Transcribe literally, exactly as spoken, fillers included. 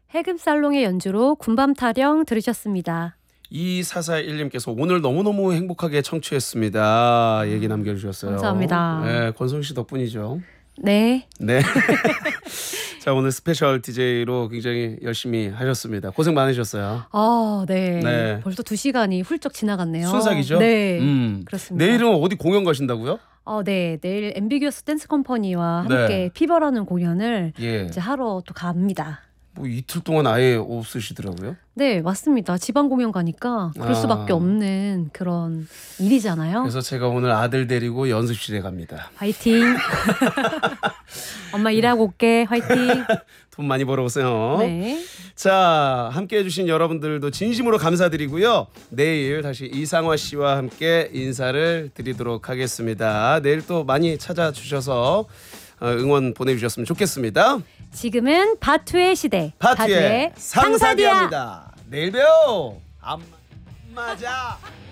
해금살롱의 연주로 군밤 타령 들으셨습니다. 이사사일님께서 오늘 너무너무 행복하게 청취했습니다. 얘기 남겨주셨어요. 감사합니다. 네, 권성 씨 덕분이죠. 네. 네. 자, 오늘 스페셜 디제이로 굉장히 열심히 하셨습니다. 고생 많으셨어요. 아, 네. 네. 벌써 두 시간이 훌쩍 지나갔네요. 순삭이죠? 네. 음. 그렇습니다. 내일은 어디 공연 가신다고요? 어, 네. 내일 앰비규어스 댄스 컴퍼니와 네. 함께 피버라는 공연을 예. 이제 하러 또 갑니다. 뭐 이틀 동안 아예 없으시더라고요. 네, 맞습니다. 지방 공연 가니까 그럴 아. 수밖에 없는 그런 일이잖아요. 그래서 제가 오늘 아들 데리고 연습실에 갑니다. 화이팅. 엄마 일하고 올게. 화이팅. 돈 많이 벌어오세요. 네. 자, 함께해 주신 여러분들도 진심으로 감사드리고요. 내일 다시 이상화 씨와 함께 인사를 드리도록 하겠습니다. 내일 또 많이 찾아주셔서 응원 보내주셨으면 좋겠습니다. 지금은 바투의 시대. 바투의 상사디아입니다. 내일 봬요. 안 맞아.